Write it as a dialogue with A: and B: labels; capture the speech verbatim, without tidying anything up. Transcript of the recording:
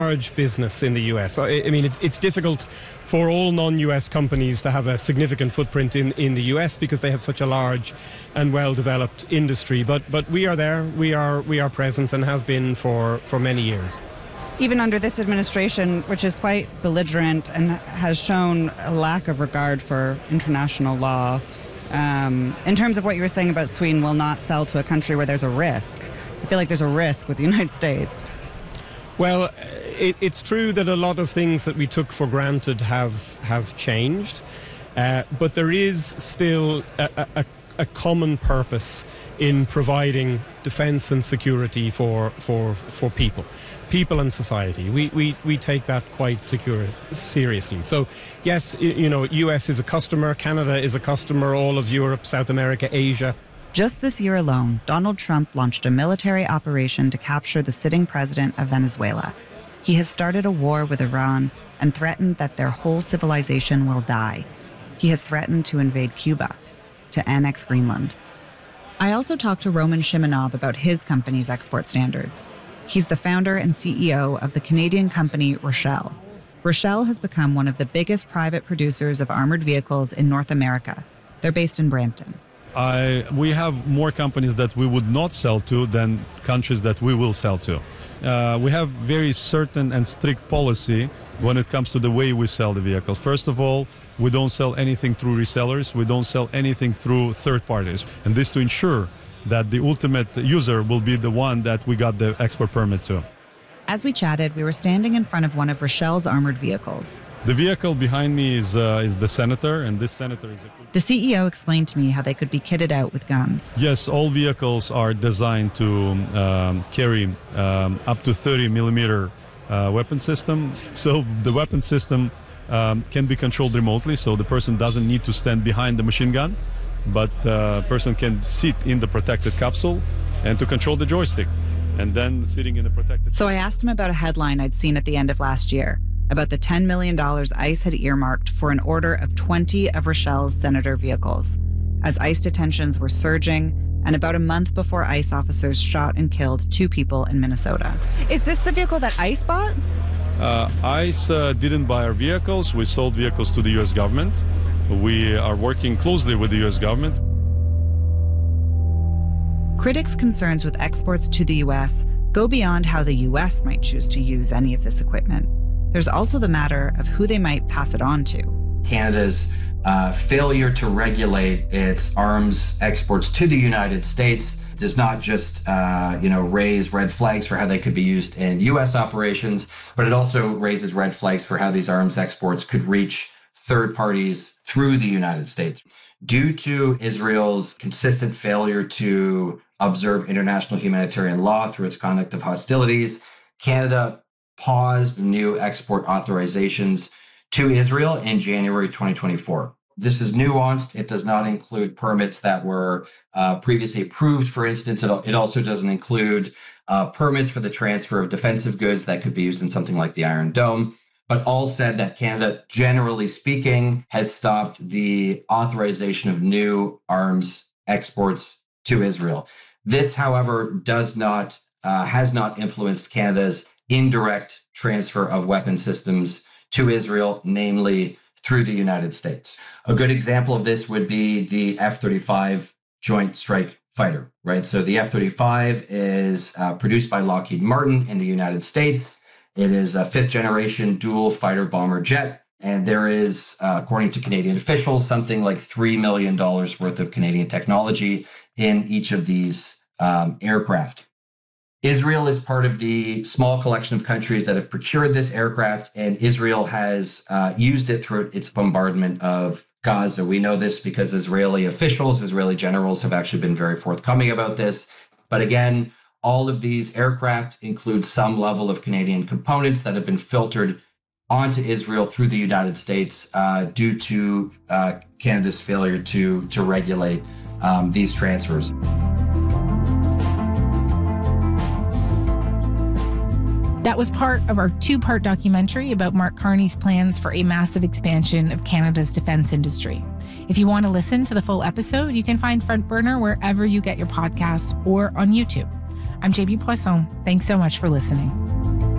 A: large business in the U S. I, I mean, it's, it's difficult for all non-U S companies to have a significant footprint in, in the U S because they have such a large and well-developed industry. But but we are there, we are we are present and have been for, for many years.
B: Even under this administration, which is quite belligerent and has shown a lack of regard for international law, um, in terms of what you were saying about Sweden will not sell to a country where there's a risk. I feel like there's a risk with the United States.
A: Well, it, it's true that a lot of things that we took for granted have have changed, uh, but there is still a, a, a common purpose in providing defence and security for for for people, people and society. We we, we take that quite secure, seriously. So, yes, you know, U S is a customer, Canada is a customer, all of Europe, South America, Asia.
B: Just this year alone, Donald Trump launched a military operation to capture the sitting president of Venezuela. He has started a war with Iran and threatened that their whole civilization will die. He has threatened to invade Cuba, to annex Greenland. I also talked to Roman Shimonov about his company's export standards. He's the founder and C E O of the Canadian company Rochelle. Rochelle has become one of the biggest private producers of armored vehicles in North America. They're based in Brampton.
C: I, we have more companies that we would not sell to than countries that we will sell to. Uh, we have very certain and strict policy when it comes to the way we sell the vehicles. First of all, we don't sell anything through resellers. We don't sell anything through third parties. And this to ensure that the ultimate user will be the one that we got the export permit to.
B: As we chatted, we were standing in front of one of Rochelle's armored vehicles.
C: The vehicle behind me is uh, is the Senator, and this Senator is a...
B: The C E O explained to me how they could be kitted out with guns.
C: Yes, all vehicles are designed to um, carry um, up to thirty millimeter uh, weapon system. So the weapon system um, can be controlled remotely, so the person doesn't need to stand behind the machine gun, but the person can sit in the protected capsule and to control the joystick, and then sitting in the protected...
B: So I asked him about a headline I'd seen at the end of last year, about the ten million dollars ICE had earmarked for an order of twenty of Rochelle's Senator vehicles, as ICE detentions were surging, and about a month before ICE officers shot and killed two people in Minnesota. Is this the vehicle that ICE bought?
C: Uh, ICE uh, didn't buy our vehicles. We sold vehicles to the U S government. We are working closely with the U S government.
B: Critics' concerns with exports to the U S go beyond how the U S might choose to use any of this equipment. There's also the matter of who they might pass it on to.
D: Canada's uh, failure to regulate its arms exports to the United States does not just, uh, you know, raise red flags for how they could be used in U S operations, but it also raises red flags for how these arms exports could reach third parties through the United States. Due to Israel's consistent failure to observe international humanitarian law through its conduct of hostilities, Canada paused new export authorizations to Israel in January twenty twenty-four. This is nuanced. It does not include permits that were uh, previously approved. For instance, it, it also doesn't include uh, permits for the transfer of defensive goods that could be used in something like the Iron Dome. But all said that Canada, generally speaking, has stopped the authorization of new arms exports to Israel. This, however, does not uh, has not influenced Canada's indirect transfer of weapon systems to Israel, namely through the United States. A good example of this would be the F thirty-five Joint Strike Fighter, right? So the F thirty-five is uh, produced by Lockheed Martin in the United States. It is a fifth generation dual fighter bomber jet. And there is, uh, according to Canadian officials, something like three million dollars worth of Canadian technology in each of these um, aircraft. Israel is part of the small collection of countries that have procured this aircraft, and Israel has uh, used it through its bombardment of Gaza. We know this because Israeli officials, Israeli generals have actually been very forthcoming about this. But again, all of these aircraft include some level of Canadian components that have been filtered onto Israel through the United States uh, due to uh, Canada's failure to, to regulate um, these transfers.
E: That was part of our two-part documentary about Mark Carney's plans for a massive expansion of Canada's defense industry. If you want to listen to the full episode, you can find Front Burner wherever you get your podcasts or on YouTube. I'm J B Poisson. Thanks so much for listening.